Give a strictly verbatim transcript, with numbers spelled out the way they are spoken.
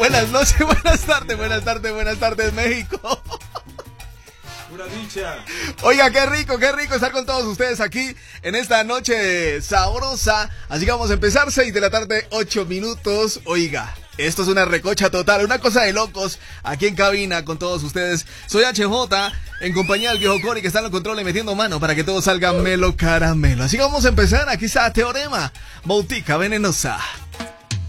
Buenas noches, buenas tardes, buenas tardes, buenas tardes, México. Una dicha. Oiga, qué rico, qué rico estar con todos ustedes aquí en esta noche sabrosa. Así que vamos a empezar, seis de la tarde, ocho minutos. Oiga, esto es una recocha total, una cosa de locos aquí en cabina con todos ustedes. Soy H J, en compañía del viejo Cori que está en los controles metiendo mano para que todo salga melo caramelo. Así que vamos a empezar, aquí está Teorema, Boutica Venenosa.